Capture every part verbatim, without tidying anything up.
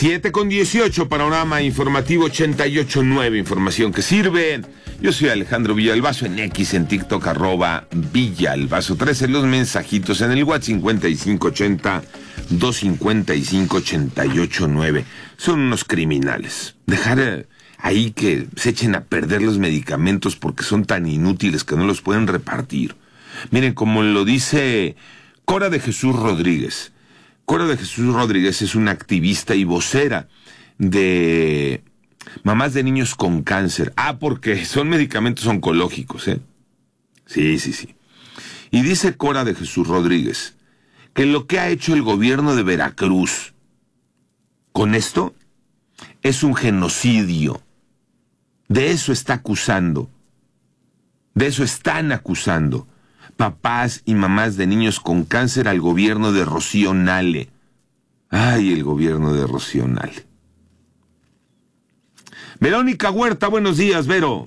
siete con dieciocho, panorama informativo ochenta y ocho punto nueve, información que sirve. Yo soy Alejandro Villalbazo, en X, en TikTok, arroba Villalbazo trece, los mensajitos en el WhatsApp cincuenta y cinco ochenta, doscientos cincuenta y cinco, ochenta y ocho nueve. Son unos criminales. Dejar eh, ahí que se echen a perder los medicamentos porque son tan inútiles que no los pueden repartir. Miren, como lo dice Cora de Jesús Rodríguez. Cora de Jesús Rodríguez es una activista y vocera de mamás de niños con cáncer. Ah, porque son medicamentos oncológicos, ¿eh? Sí, sí, sí. Y dice Cora de Jesús Rodríguez que lo que ha hecho el gobierno de Veracruz con esto es un genocidio. De eso está acusando. De eso están acusando papás y mamás de niños con cáncer al gobierno de Rocío Nale. Ay, el gobierno de Rocío Nale. Verónica Huerta, buenos días, Vero.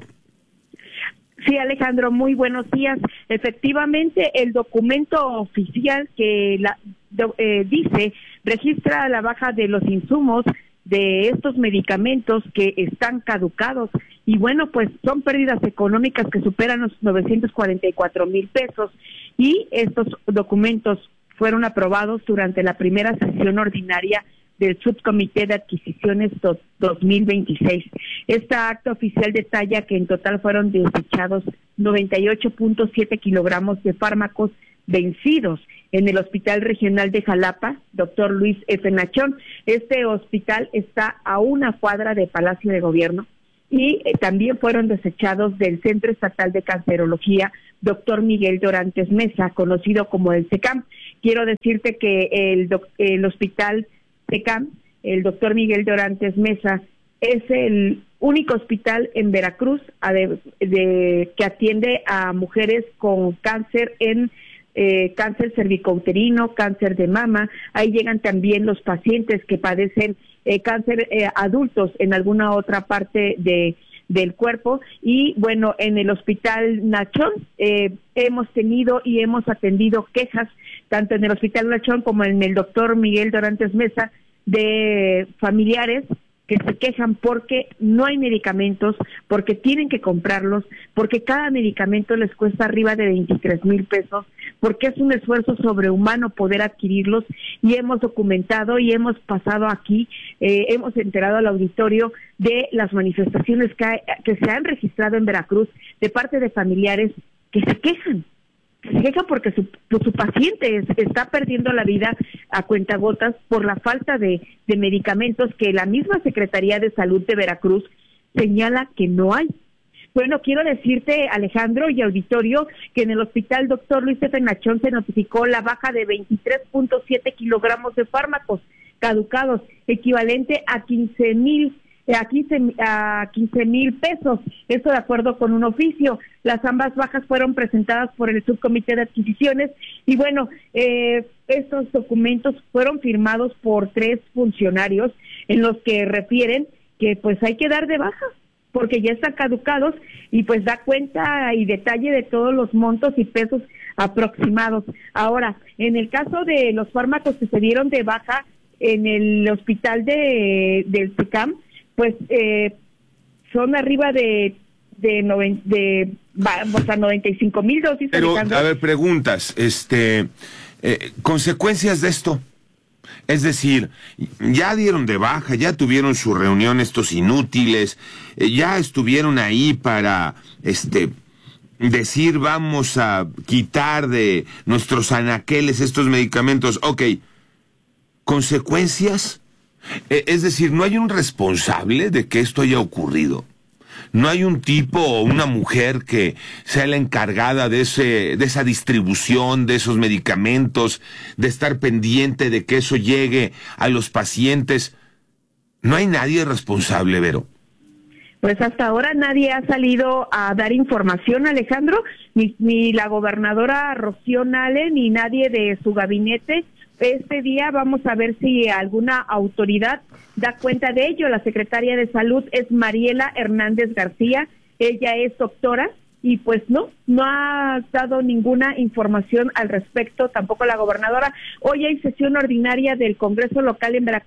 Sí, Alejandro, muy buenos días. Efectivamente, el documento oficial que la, de, eh, dice, registra la baja de los insumos de estos medicamentos que están caducados. Y bueno, pues son pérdidas económicas que superan los novecientos cuarenta y cuatro mil pesos. Y estos documentos fueron aprobados durante la primera sesión ordinaria del Subcomité de Adquisiciones dos mil veintiséis. Esta acta oficial detalla que en total fueron desechados noventa y ocho punto siete kilogramos de fármacos vencidos en el Hospital Regional de Jalapa, doctor Luis F. Nachón. Este hospital está a una cuadra de Palacio de Gobierno. Y eh, también fueron desechados del Centro Estatal de Cancerología, doctor Miguel Dorantes Mesa, conocido como el SECAM. Quiero decirte que el, doc, el hospital SECAM, el doctor Miguel Dorantes Mesa, es el único hospital en Veracruz de, de, que atiende a mujeres con cáncer en eh, cáncer cervicouterino, cáncer de mama. Ahí llegan también los pacientes que padecen Eh, cáncer eh, adultos en alguna otra parte de del cuerpo. Y bueno, en el Hospital Nachón eh, hemos tenido y hemos atendido quejas, tanto en el Hospital Nachón como en el doctor Miguel Dorantes Mesa, de familiares que se quejan porque no hay medicamentos, porque tienen que comprarlos, porque cada medicamento les cuesta arriba de veintitrés mil pesos, porque es un esfuerzo sobrehumano poder adquirirlos. Y hemos documentado y hemos pasado aquí, eh, hemos enterado al auditorio de las manifestaciones que, hay, que se han registrado en Veracruz de parte de familiares que se quejan. Se queja porque su, su paciente es, está perdiendo la vida a cuentagotas por la falta de, de medicamentos que la misma Secretaría de Salud de Veracruz señala que no hay. Bueno, quiero decirte, Alejandro y auditorio, que en el Hospital doctor Luis F. Nachón se notificó la baja de veintitrés punto siete kilogramos de fármacos caducados, equivalente a quince mil a quince mil pesos, esto de acuerdo con un oficio. Las ambas bajas fueron presentadas por el Subcomité de Adquisiciones y bueno, eh, estos documentos fueron firmados por tres funcionarios en los que refieren que pues hay que dar de baja porque ya están caducados y pues da cuenta y detalle de todos los montos y pesos aproximados. Ahora, en el caso de los fármacos que se dieron de baja en el hospital de del SECAM, pues eh, son arriba de de, noven, de o sea, noventa y cinco mil dosis. Pero, a ver, preguntas, este, eh, consecuencias de esto. Es decir, ya dieron de baja, ya tuvieron su reunión estos inútiles, eh, ya estuvieron ahí para, este, decir vamos a quitar de nuestros anaqueles estos medicamentos. Ok, ¿consecuencias? Es decir, ¿no hay un responsable de que esto haya ocurrido? ¿No hay un tipo o una mujer que sea la encargada de ese, de esa distribución de esos medicamentos, de estar pendiente de que eso llegue a los pacientes? ¿No hay nadie responsable, Vero? Pues hasta ahora nadie ha salido a dar información, Alejandro, ni, ni la gobernadora Rocío Nale, ni nadie de su gabinete. Este día vamos a ver si alguna autoridad da cuenta de ello. La secretaria de Salud es Mariela Hernández García, ella es doctora y pues no, no ha dado ninguna información al respecto, tampoco la gobernadora. Hoy hay sesión ordinaria del Congreso local en Veracruz,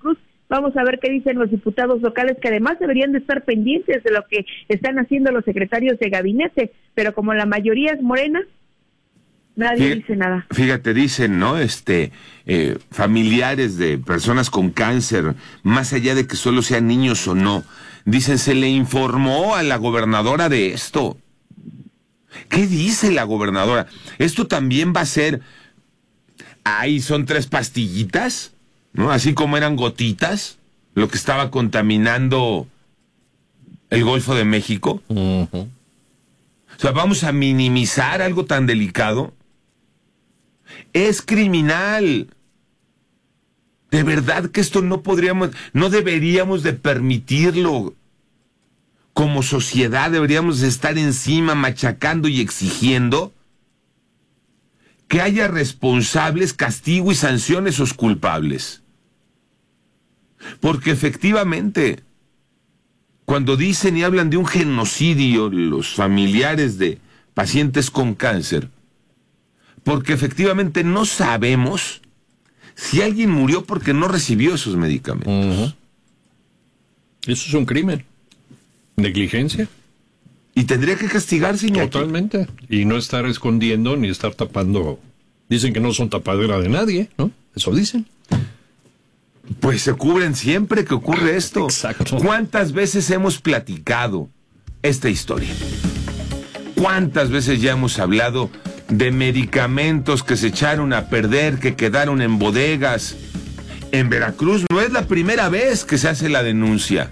Vamos a ver qué dicen los diputados locales, que además deberían de estar pendientes de lo que están haciendo los secretarios de gabinete, pero como la mayoría es morena, nadie Fíjate, dice nada. Fíjate, dicen, ¿no? Este, eh, familiares de personas con cáncer, más allá de que solo sean niños o no, dicen, se le informó a la gobernadora de esto. ¿Qué dice la gobernadora? Esto también va a ser, ahí son tres pastillitas, ¿no? Así como eran gotitas, lo que estaba contaminando el Golfo de México. Uh-huh. O sea, vamos a minimizar algo tan delicado. Es criminal. De verdad que esto no podríamos, no deberíamos de permitirlo. Como sociedad deberíamos estar encima machacando y exigiendo que haya responsables, castigo y sanciones a los culpables. Porque efectivamente, cuando dicen y hablan de un genocidio los familiares de pacientes con cáncer, porque efectivamente no sabemos si alguien murió porque no recibió esos medicamentos. Uh-huh. Eso es un crimen. Negligencia. Y tendría que castigarse, Iñaki. Totalmente. Y no estar escondiendo ni estar tapando. Dicen que no son tapadera de nadie, ¿no? Eso dicen. Pues se cubren siempre que ocurre esto. Exacto. ¿Cuántas veces hemos platicado esta historia? ¿Cuántas veces ya hemos hablado de medicamentos que se echaron a perder, que quedaron en bodegas? En Veracruz no es la primera vez que se hace la denuncia.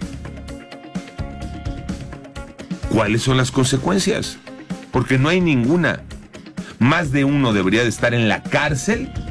¿Cuáles son las consecuencias? Porque no hay ninguna. Más de uno debería de estar en la cárcel